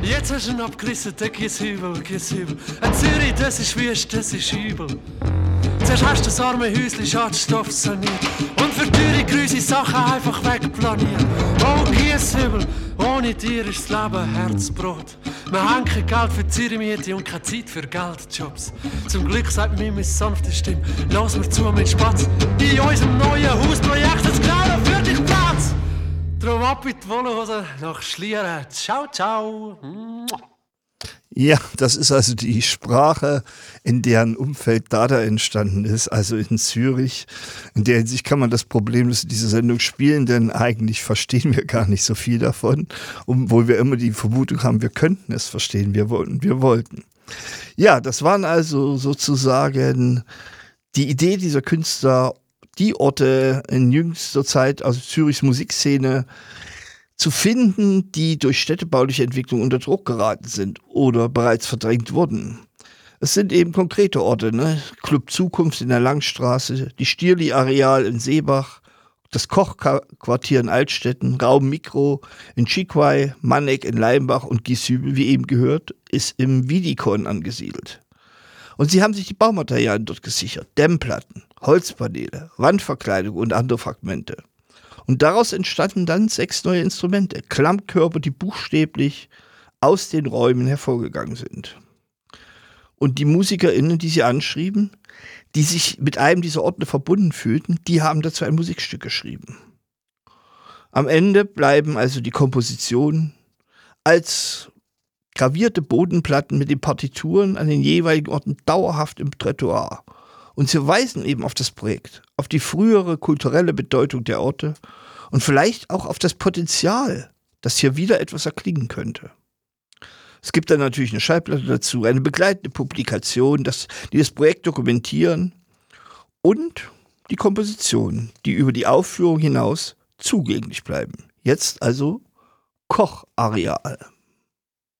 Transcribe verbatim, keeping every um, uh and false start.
Jetzt hast du ihn abgerissen, dann geh's übel, geh's übel. Ein Zürich, das ist wüst, das ist übel. Zuerst hast du das arme Häuschen Schadstoff saniert und für teure Grüße Sachen einfach wegplaniert. Oh, geh's übel, ohne dir ist das Leben Herzbrot. Wir haben kein Geld für Zürich-Miete und keine Zeit für Geldjobs. Zum Glück sagt mir meine sanfte Stimme, lass mir zu mit Spatz. In unserem neuen Hausprojekt hat's genau für dich Platz. Drum ab in die Wollhose nach Schlieren. Ciao, ciao. Ja, das ist also die Sprache, in deren Umfeld Dada entstanden ist, also in Zürich. In der Hinsicht kann man das Problemlos in dieser Sendung spielen, denn eigentlich verstehen wir gar nicht so viel davon, obwohl wir immer die Vermutung haben, wir könnten es verstehen, wir wollten, wir wollten. Ja, das waren also sozusagen die Idee dieser Künstler, die Orte in jüngster Zeit aus Zürichs Musikszene zu finden, die durch städtebauliche Entwicklung unter Druck geraten sind oder bereits verdrängt wurden. Es sind eben konkrete Orte, ne? Club Zukunft in der Langstraße, die Stierli-Areal in Seebach, das Kochquartier in Altstetten, Raum Mikro in Schikwai, Manneck in Leimbach und Gieshübel, wie eben gehört, ist im Vidikon angesiedelt. Und sie haben sich die Baumaterialien dort gesichert, Dämmplatten, Holzpaneele, Wandverkleidung und andere Fragmente. Und daraus entstanden dann sechs neue Instrumente, Klammkörper, die buchstäblich aus den Räumen hervorgegangen sind. Und die MusikerInnen, die sie anschrieben, die sich mit einem dieser Orte verbunden fühlten, die haben dazu ein Musikstück geschrieben. Am Ende bleiben also die Kompositionen als gravierte Bodenplatten mit den Partituren an den jeweiligen Orten dauerhaft im Trottoir. Und sie weisen eben auf das Projekt, auf die frühere kulturelle Bedeutung der Orte und vielleicht auch auf das Potenzial, dass hier wieder etwas erklingen könnte. Es gibt dann natürlich eine Schallplatte dazu, eine begleitende Publikation, das, die das Projekt dokumentieren und die Kompositionen, die über die Aufführung hinaus zugänglich bleiben. Jetzt also Kochareal.